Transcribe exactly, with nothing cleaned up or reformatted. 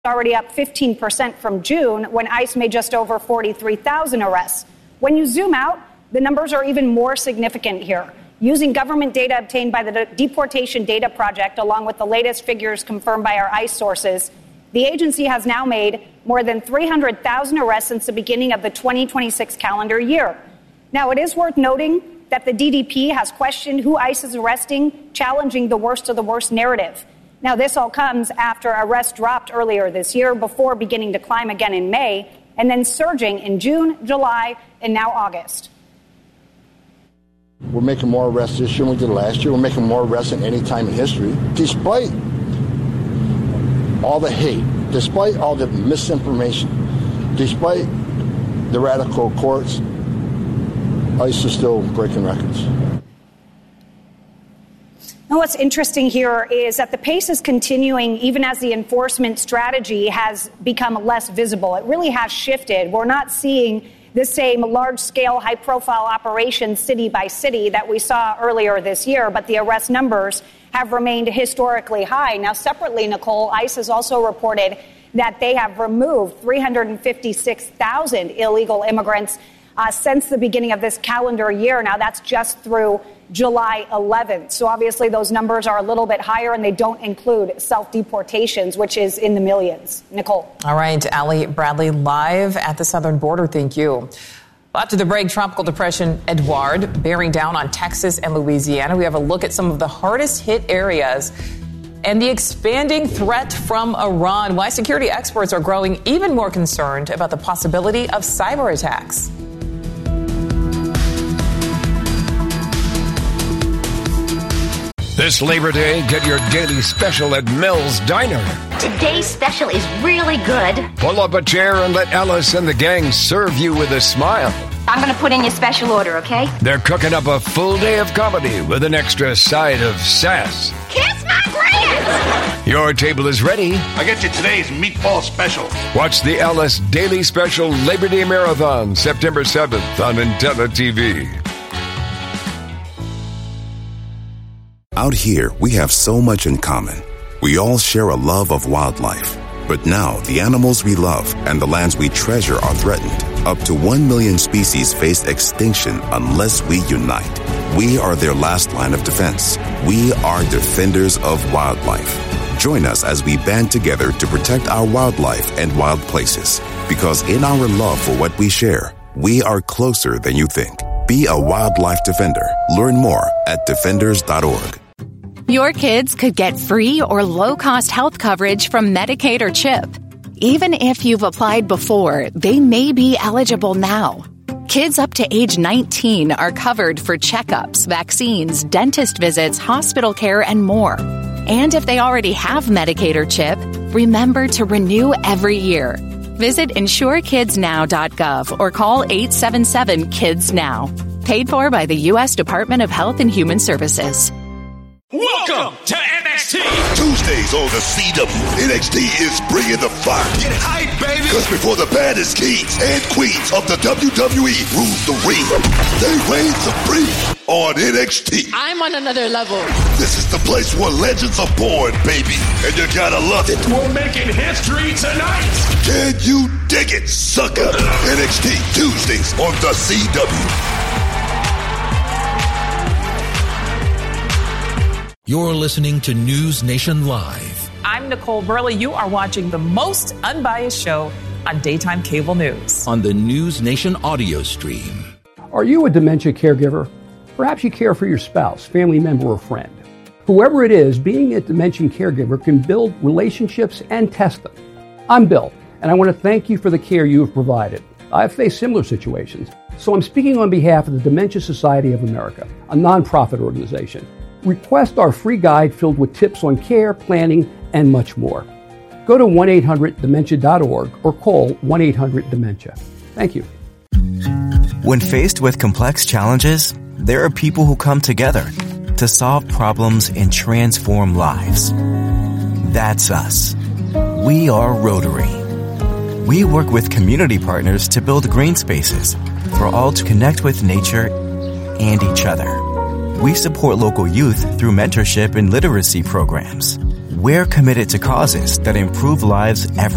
already up fifteen percent from June, when ICE made just over forty-three thousand arrests. When you zoom out, the numbers are even more significant here. Using government data obtained by the Deportation Data Project, along with the latest figures confirmed by our ICE sources, the agency has now made more than three hundred thousand arrests since the beginning of the twenty twenty-six calendar year. Now, it is worth noting that the D D P has questioned who ICE is arresting, challenging the worst of the worst narrative. Now, this all comes after arrests dropped earlier this year before beginning to climb again in May and then surging in June, July, and now August. We're making more arrests this year than we did last year. We're making more arrests than any time in history. Despite all the hate, despite all the misinformation, despite the radical courts, ICE is still breaking records. Now, what's interesting here is that the pace is continuing even as the enforcement strategy has become less visible. It really has shifted. We're not seeing the same large-scale, high-profile operations city by city that we saw earlier this year, but the arrest numbers have remained historically high. Now, separately, Nicole, ICE has also reported that they have removed three hundred fifty-six thousand illegal immigrants uh, since the beginning of this calendar year. Now, that's just through July eleventh. So obviously those numbers are a little bit higher, and they don't include self-deportations, which is in the millions. Nicole. All right, Allie Bradley live at the southern border. Thank you. After the break, Tropical Depression Edouard bearing down on Texas and Louisiana. We have a look at some of the hardest hit areas and the expanding threat from Iran. Why security experts are growing even more concerned about the possibility of cyber attacks. This Labor Day, get your daily special at Mel's Diner. Today's special is really good. Pull up a chair and let Ellis and the gang serve you with a smile. I'm going to put in your special order, okay? They're cooking up a full day of comedy with an extra side of sass. Kiss my grits! Your table is ready. I get you today's meatball special. Watch the Ellis Daily Special Labor Day Marathon, September seventh on Intella T V. Out here, we have so much in common. We all share a love of wildlife. But now, the animals we love and the lands we treasure are threatened. Up to one million species face extinction unless we unite. We are their last line of defense. We are defenders of wildlife. Join us as we band together to protect our wildlife and wild places. Because in our love for what we share, we are closer than you think. Be a wildlife defender. Learn more at defenders dot org. Your kids could get free or low-cost health coverage from Medicaid or CHIP. Even if you've applied before, they may be eligible now. Kids up to age nineteen are covered for checkups, vaccines, dentist visits, hospital care, and more. And if they already have Medicaid or CHIP, remember to renew every year. Visit insure kids now dot gov or call eight seven seven kids now. Paid for by the U S Department of Health and Human Services. Welcome to N X T. Tuesdays on the C W. N X T is bringing the fire. Get hype, baby. Because before the baddest kings and queens of the W W E rule the ring, they reign supreme on N X T. I'm on another level. This is the place where legends are born, baby. And you gotta love it. We're making history tonight. Can you dig it, sucker? N X T Tuesdays on the C W. You're listening to News Nation Live. I'm Nicole Burley. You are watching the most unbiased show on daytime cable news. On the News Nation audio stream. Are you a dementia caregiver? Perhaps you care for your spouse, family member, or friend. Whoever it is, being a dementia caregiver can build relationships and test them. I'm Bill, and I want to thank you for the care you have provided. I've faced similar situations, so I'm speaking on behalf of the Dementia Society of America, a nonprofit organization. Request our free guide filled with tips on care, planning, and much more. Go to one eight hundred dementia dot org or call one eight hundred dementia. Thank you. When faced with complex challenges, there are people who come together to solve problems and transform lives. That's us. We are Rotary. We work with community partners to build green spaces for all to connect with nature and each other. We support local youth through mentorship and literacy programs. We're committed to causes that improve lives every